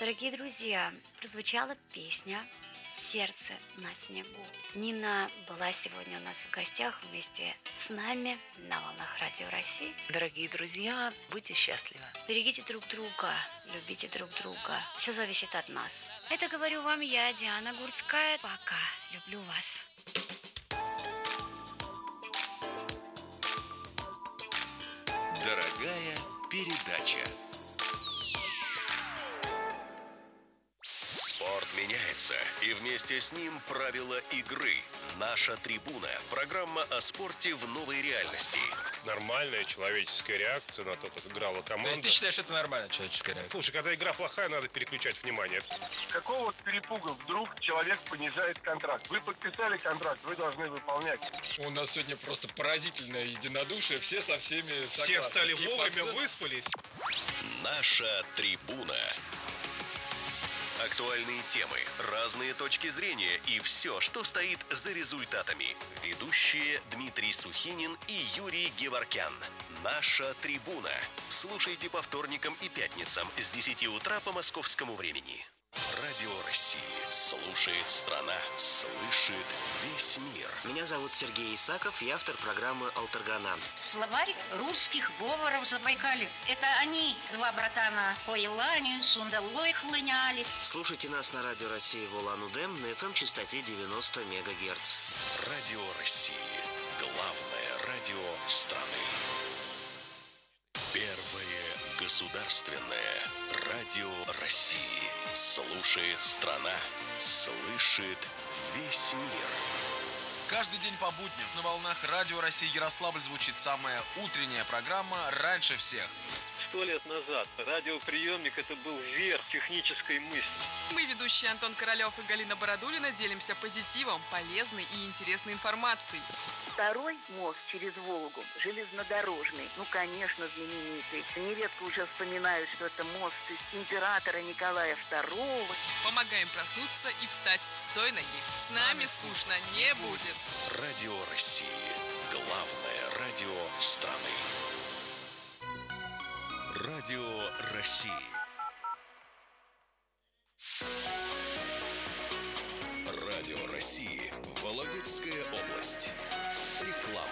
Дорогие друзья, прозвучала песня «Сердце на снегу». Нина была сегодня у нас в гостях вместе с нами на волнах Радио России. Дорогие друзья, будьте счастливы. Берегите друг друга, любите друг друга. Все зависит от нас. Это говорю вам я, Диана Гурцкая. Пока. Люблю вас. Дорогая передача. Спорт меняется, и вместе с ним правила игры. Наша трибуна. Программа о спорте в новой реальности. Нормальная человеческая реакция на то, как играла команда. То есть ты считаешь, это нормальная человеческая реакция? Слушай, когда игра плохая, надо переключать внимание. Какого перепуга вдруг человек понижает контракт? Вы подписали контракт, вы должны выполнять. У нас сегодня просто поразительное единодушие, все со всеми согласны. Все встали вовремя, выспались. Наша трибуна. Актуальные темы, разные точки зрения и все, что стоит за результатами. Ведущие Дмитрий Сухинин и Юрий Геворкян. Наша трибуна. Слушайте по вторникам и пятницам с 10 утра по московскому времени. Радио России. Слушает страна. Слышит весь мир. Меня зовут Сергей Исаков, я автор программы «Алтаргана». Словарь русских говоров Забайкалья. Это они, два братана по Елане, Сундалой хлыняли. Слушайте нас на Радио России в Улан-Удэ на FM-частоте 90 МГц. Радио России. Главное радио страны. Первое государственное радио России. Слушает страна. Слышит весь мир. Каждый день по будням на волнах Радио России Ярославль звучит самая утренняя программа «Раньше всех». 100 лет назад радиоприемник – это был верх технической мысли. Мы, ведущие Антон Королев и Галина Бородулина, делимся позитивом, полезной и интересной информацией. Второй мост через Волгу, железнодорожный, конечно, знаменитый. Нередко уже вспоминают, что это мост императора Николая II. Помогаем проснуться и встать с той ноги. С нами скучно не будет. Радио России. Главное радио страны. Радио России. Радио России. Вологодская область. Реклама.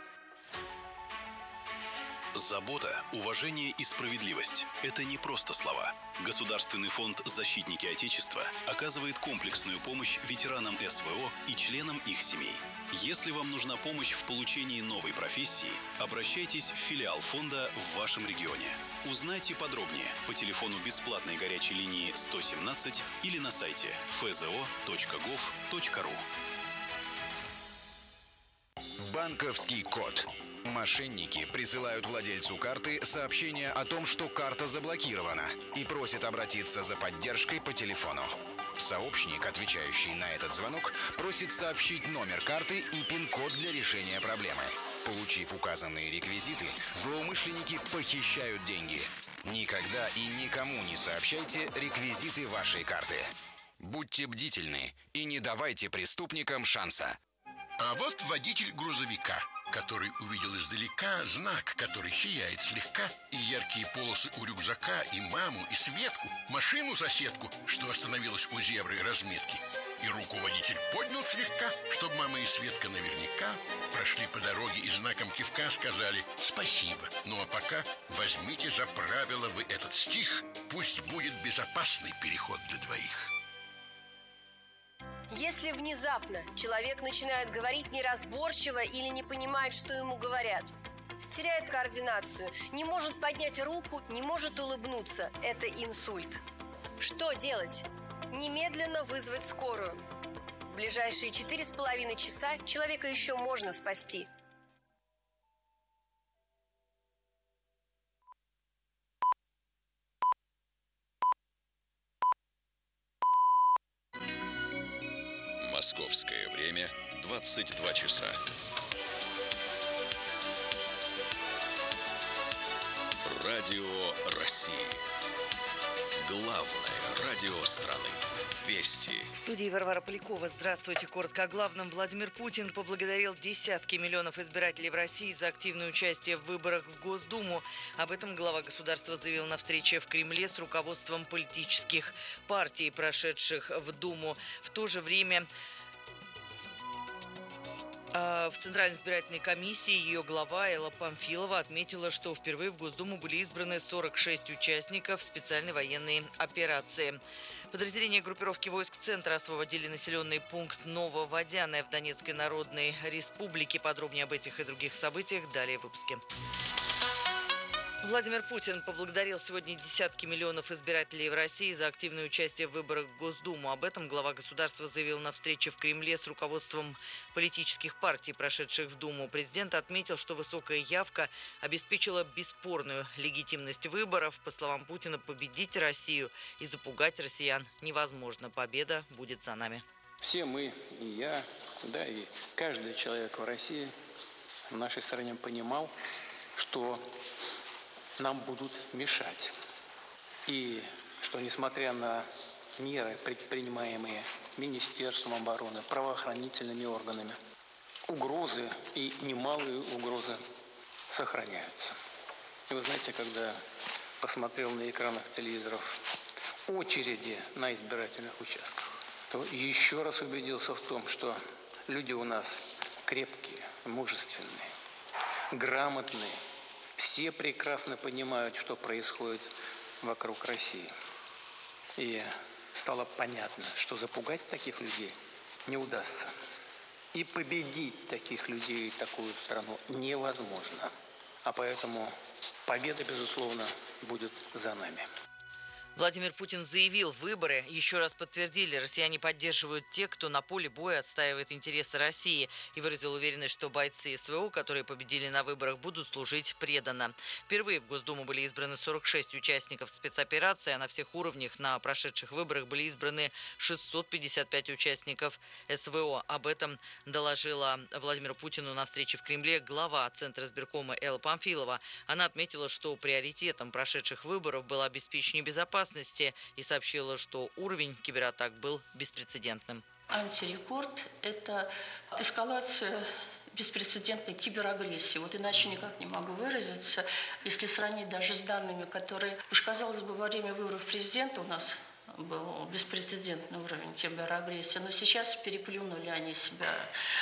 Забота, уважение и справедливость – это не просто слова. Государственный фонд «Защитники Отечества» оказывает комплексную помощь ветеранам СВО и членам их семей. Если вам нужна помощь в получении новой профессии, обращайтесь в филиал фонда в вашем регионе. Узнайте подробнее по телефону бесплатной горячей линии 117 или на сайте fzo.gov.ru. Банковский код. Мошенники присылают владельцу карты сообщение о том, что карта заблокирована, и просят обратиться за поддержкой по телефону. Сообщник, отвечающий на этот звонок, просит сообщить номер карты и пин-код для решения проблемы. Получив указанные реквизиты, злоумышленники похищают деньги. Никогда и никому не сообщайте реквизиты вашей карты. Будьте бдительны и не давайте преступникам шанса. А вот водитель грузовика, который увидел издалека знак, который сияет слегка, и яркие полосы у рюкзака, и маму, и Светку, машину-соседку, что остановилась у зебры разметки. И руку водитель поднял слегка, чтобы мама и Светка наверняка прошли по дороге и знаком кивка сказали «спасибо». Ну а пока возьмите за правило вы этот стих, пусть будет безопасный переход для двоих. Если внезапно человек начинает говорить неразборчиво или не понимает, что ему говорят, теряет координацию, не может поднять руку, не может улыбнуться, это инсульт. Что делать? Немедленно вызвать скорую. В ближайшие 4,5 часа человека еще можно спасти. Московское время 22 часа. Радио России. Главное радио страны. Вести. В студии Варвара Полякова. Здравствуйте. Коротко о главном. Владимир Путин поблагодарил десятки миллионов избирателей в России за активное участие в выборах в Госдуму. Об этом глава государства заявил на встрече в Кремле с руководством политических партий, прошедших в Думу. В то же время в Центральной избирательной комиссии ее глава Элла Памфилова отметила, что впервые в Госдуму были избраны 46 участников специальной военной операции. Подразделения группировки войск Центра освободили населенный пункт Нововодяное в Донецкой Народной Республике. Подробнее об этих и других событиях далее в выпуске. Владимир Путин поблагодарил сегодня десятки миллионов избирателей в России за активное участие в выборах в Госдуму. Об этом глава государства заявил на встрече в Кремле с руководством политических партий, прошедших в Думу. Президент отметил, что высокая явка обеспечила бесспорную легитимность выборов. По словам Путина, победить Россию и запугать россиян невозможно. Победа будет за нами. Все мы, и я, да, и каждый человек в России, в нашей стране понимал, что нам будут мешать. И что, несмотря на меры, предпринимаемые Министерством обороны, правоохранительными органами, угрозы и немалые угрозы сохраняются. И вы знаете, когда посмотрел на экранах телевизоров очереди на избирательных участках, то еще раз убедился в том, что люди у нас крепкие, мужественные, грамотные. Все прекрасно понимают, что происходит вокруг России. И стало понятно, что запугать таких людей не удастся. И победить таких людей и такую страну невозможно. А поэтому победа, безусловно, будет за нами. Владимир Путин заявил, выборы еще раз подтвердили, россияне поддерживают тех, кто на поле боя отстаивает интересы России, и выразил уверенность, что бойцы СВО, которые победили на выборах, будут служить преданно. Впервые в Госдуму были избраны 46 участников спецоперации, а на всех уровнях на прошедших выборах были избраны 655 участников СВО. Об этом доложила Владимиру Путину на встрече в Кремле глава Центра избиркома Элла Памфилова. Она отметила, что приоритетом прошедших выборов было обеспечение безопасности, и сообщила, что уровень кибератак был беспрецедентным. Антирекорд – это эскалация беспрецедентной киберагрессии. Вот иначе никак не могу выразиться. Если сравнить даже с данными, которые, уж казалось бы, во время выборов президента у нас был беспрецедентный уровень киберагрессии, но сейчас переплюнули они себя.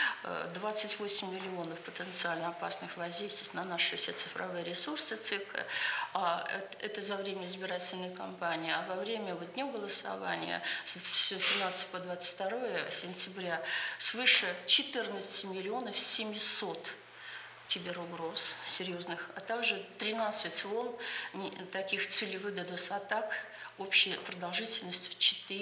28 миллионов потенциально опасных воздействий на наши все цифровые ресурсы ЦИК. Это за время избирательной кампании. А во время дня голосования с 17 по 22 сентября свыше 14 миллионов 700 киберугроз серьезных, а также 13 волн таких целевых DDoS-атак общей продолжительностью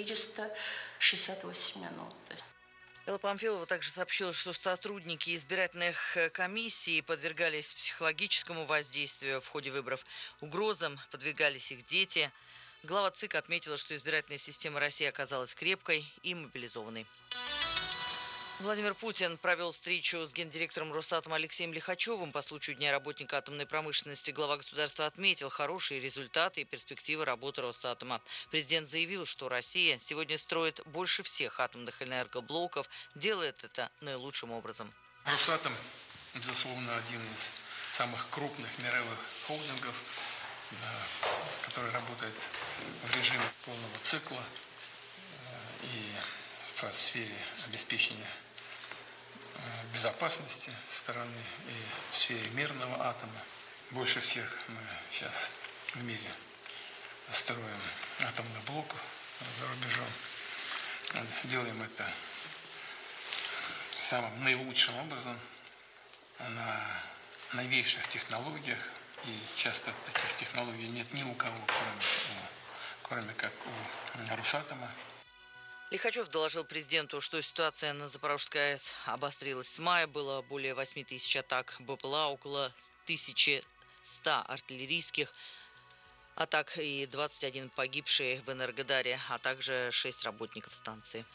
468 минут. Элла Памфилова также сообщила, что сотрудники избирательных комиссий подвергались психологическому воздействию в ходе выборов. Угрозам подвергались их дети. Глава ЦИК отметила, что избирательная система России оказалась крепкой и мобилизованной. Владимир Путин провел встречу с гендиректором Росатома Алексеем Лихачевым по случаю Дня работника атомной промышленности. Глава государства отметил хорошие результаты и перспективы работы Росатома. Президент заявил, что Россия сегодня строит больше всех атомных энергоблоков, делает это наилучшим образом. Росатом, безусловно, один из самых крупных мировых холдингов, который работает в режиме полного цикла и в сфере обеспечения безопасности страны и в сфере мирного атома. Больше всех мы сейчас в мире строим атомных блоков за рубежом. Делаем это самым наилучшим образом, на новейших технологиях. И часто таких технологий нет ни у кого, кроме как у Росатома. Лихачев доложил президенту, что ситуация на Запорожской АЭС обострилась с мая. Было более 8 тысяч атак БПЛА, около 1100 артиллерийских атак и 21 погибшие в Энергодаре, а также 6 работников станции.